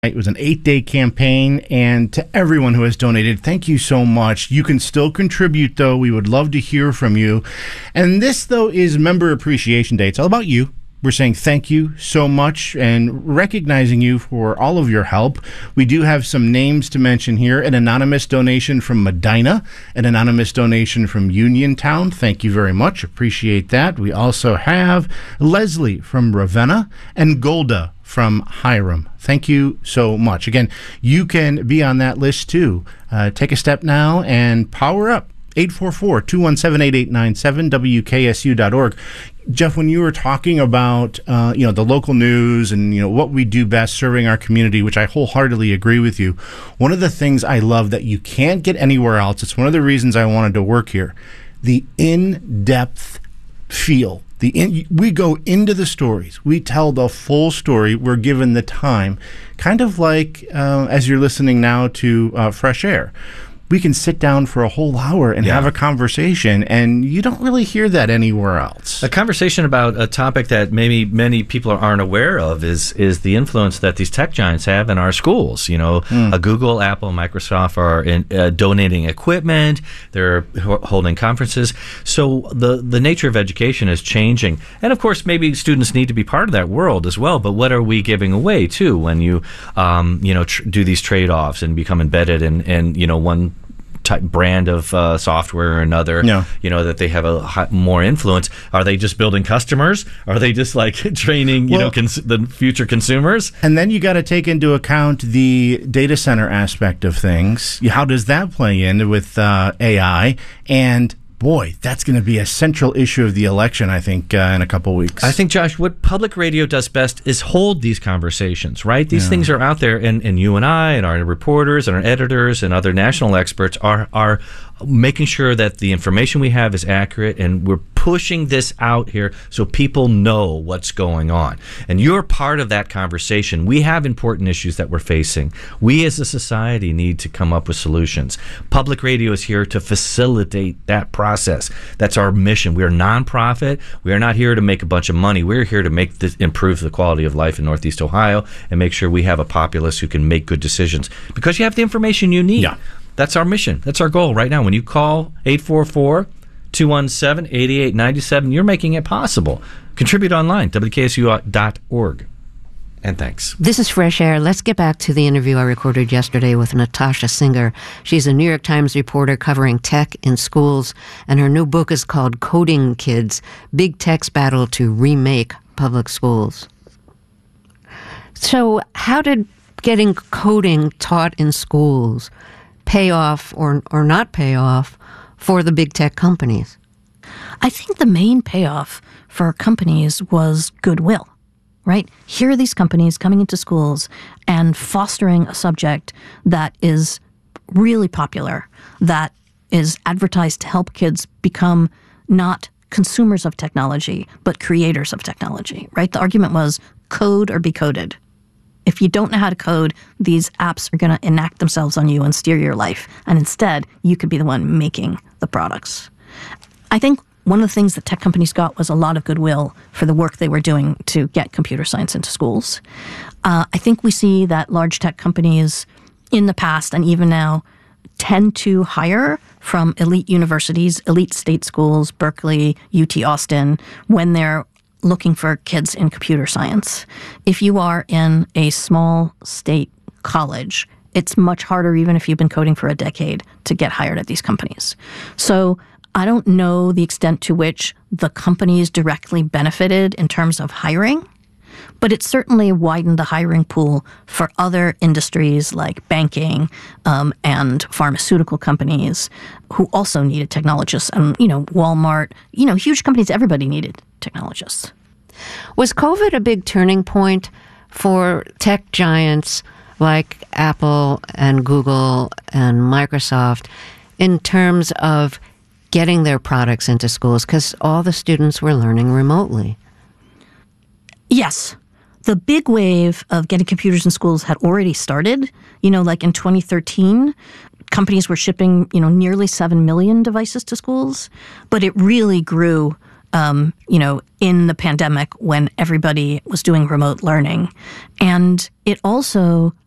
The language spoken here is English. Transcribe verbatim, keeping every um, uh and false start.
It was an eight-day campaign, and to everyone who has donated, thank you so much. You can still contribute, though. We would love to hear from you. And this, though, is Member Appreciation Day. It's all about you. We're saying thank you so much and recognizing you for all of your help. We do have some names to mention here. An anonymous donation from Medina, an anonymous donation from Uniontown. Thank you very much. Appreciate that. We also have Leslie from Ravenna and Golda from Hiram. Thank you so much. Again, you can be on that list too. Uh, take a step now and power up. eight four four, two one seven, eight eight nine seven, W K S U dot org. Jeff, when you were talking about uh, you know the local news and you know what we do best serving our community, which I wholeheartedly agree with you, one of the things I love that you can't get anywhere else, it's one of the reasons I wanted to work here, the in-depth feel. The in, we go into the stories. We tell the full story. We're given the time, kind of like uh, as you're listening now to uh, Fresh Air. We can sit down for a whole hour and yeah. have a conversation, and you don't really hear that anywhere else. A conversation about a topic that maybe many people aren't aware of is is the influence that these tech giants have in our schools. You know, mm. uh, Google, Apple, Microsoft are in, uh, donating equipment. They're ho- holding conferences. So the, the nature of education is changing. And, of course, maybe students need to be part of that world as well. But what are we giving away, too, when you, um, you know, tr- do these trade-offs and become embedded in, in you know, one type brand of uh, software or another, no. you know, that they have a high, more influence? Are they just building customers? Are they just like training, you well, know, cons- the future consumers? And then you got to take into account the data center aspect of things. How does that play in with uh, A I? And boy, that's going to be a central issue of the election, I think, uh, in a couple weeks. I think, Josh, what public radio does best is hold these conversations, right? These yeah. things are out there, and, and you and I and our reporters and our editors and other national experts are are making sure that the information we have is accurate, and we're pushing this out here so people know what's going on. And you're part of that conversation. We have important issues that we're facing. We as a society need to come up with solutions. Public radio is here to facilitate that process. That's our mission. We're a nonprofit. We are not here to make a bunch of money. We're here to make this, improve the quality of life in Northeast Ohio and make sure we have a populace who can make good decisions because you have the information you need. Yeah. That's our mission. That's our goal right now. When you call eight four four, two one seven, eight eight nine seven, you're making it possible. Contribute online, W K S U dot org. And thanks. This is Fresh Air. Let's get back to the interview I recorded yesterday with Natasha Singer. She's a New York Times reporter covering tech in schools, and her new book is called Coding Kids, Big Tech's Battle to Remake Public Schools. So how did getting coding taught in schools pay off or or not pay off for the big tech companies? I think the main payoff for companies was goodwill, right? Here are these companies coming into schools and fostering a subject that is really popular, that is advertised to help kids become not consumers of technology, but creators of technology, right? The argument was code or be coded. If you don't know how to code, these apps are going to enact themselves on you and steer your life. And instead, you could be the one making the products. I think one of the things that tech companies got was a lot of goodwill for the work they were doing to get computer science into schools. Uh, I think we see that large tech companies in the past and even now tend to hire from elite universities, elite state schools, Berkeley, U T Austin, when they're looking for kids in computer science. If you are in a small state college, it's much harder, even if you've been coding for a decade, to get hired at these companies. So I don't know the extent to which the companies directly benefited in terms of hiring, but it certainly widened the hiring pool for other industries like banking um, and pharmaceutical companies who also needed technologists. And, you know, Walmart, you know, huge companies, everybody needed technologists. Was COVID a big turning point for tech giants like Apple and Google and Microsoft in terms of getting their products into schools? Because all the students were learning remotely. Yes. The big wave of getting computers in schools had already started. You know, like in twenty thirteen, companies were shipping, you know, nearly seven million devices to schools. But it really grew um, you know, in the pandemic when everybody was doing remote learning. And it also